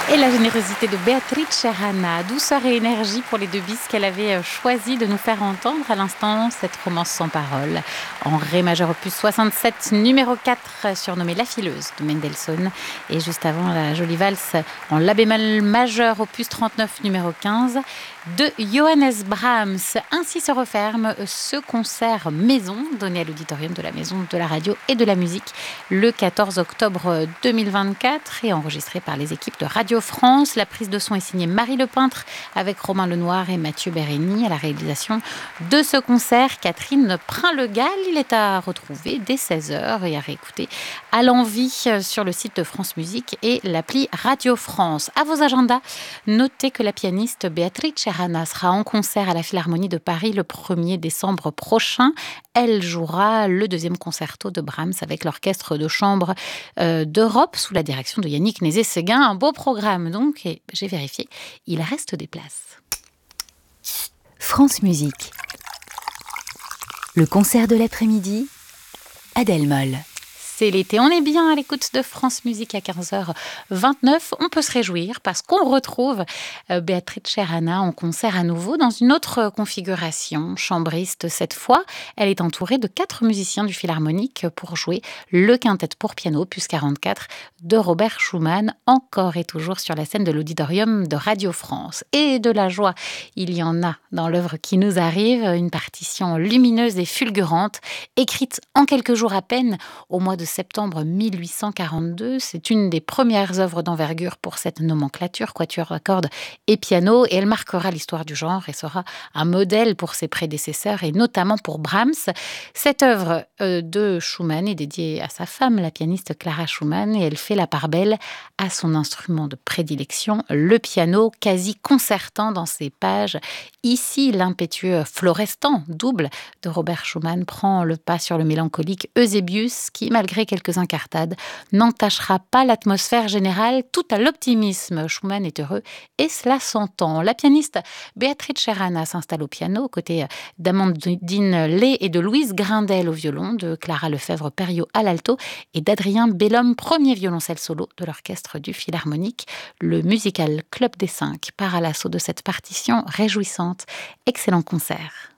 Et la générosité de Beatrice Rana, douceur et énergie pour les deux bis qu'elle avait choisi de nous faire entendre à l'instant, cette romance sans parole. En Ré majeur opus 67, numéro 4, surnommée La Fileuse de Mendelssohn. Et juste avant, la jolie valse en La bémol majeur opus 39, numéro 15, de Johannes Brahms. Ainsi se referme ce concert maison donné à l'auditorium de la Maison de la Radio et de la Musique le 14 octobre 2024 et enregistré par les équipes de Radio France. La prise de son est signée Marie Lepeintre avec Romain Lenoir et Mathieu Bérény à la réalisation de ce concert. Catherine Prin-Le-Gall, il est à retrouver dès 16h et à réécouter à l'envi sur le site de France Musique et l'appli Radio France. À vos agendas, notez que la pianiste Beatrice Rana sera en concert à la Philharmonie de Paris le 1er décembre prochain. Elle jouera le deuxième concerto de Brahms avec l'orchestre de chambre d'Europe sous la direction de Yannick Nézet-Séguin. Un beau programme donc, et j'ai vérifié, il reste des places. France Musique. Le concert de l'après-midi, Adèle Moll. C'est l'été, on est bien à l'écoute de France Musique à 15h29. On peut se réjouir parce qu'on retrouve Beatrice Rana en concert à nouveau dans une autre configuration, chambriste cette fois. Elle est entourée de 4 musiciens du Philharmonique pour jouer le quintet pour piano, opus 44, de Robert Schumann, encore et toujours sur la scène de l'auditorium de Radio France. Et de la joie, il y en a dans l'œuvre qui nous arrive, une partition lumineuse et fulgurante, écrite en quelques jours à peine, au mois de septembre 1842. C'est une des premières œuvres d'envergure pour cette nomenclature, quatuor à cordes et piano, et elle marquera l'histoire du genre et sera un modèle pour ses prédécesseurs et notamment pour Brahms. Cette œuvre de Schumann est dédiée à sa femme, la pianiste Clara Schumann, et elle fait la part belle à son instrument de prédilection, le piano, quasi concertant dans ses pages. Ici, l'impétueux Florestan, double de Robert Schumann, prend le pas sur le mélancolique Eusébius qui, malgré quelques incartades, n'entachera pas l'atmosphère générale tout à l'optimisme. Schumann est heureux et cela s'entend. La pianiste Beatrice Rana s'installe au piano aux côtés d'Amandine Lay et de Louise Grindel au violon, de Clara Lefebvre-Perriot à l'alto et d'Adrien Bellhomme, premier violoncelle solo de l'orchestre du Philharmonique. Le Musical Club des 5 part à l'assaut de cette partition réjouissante. Excellent concert.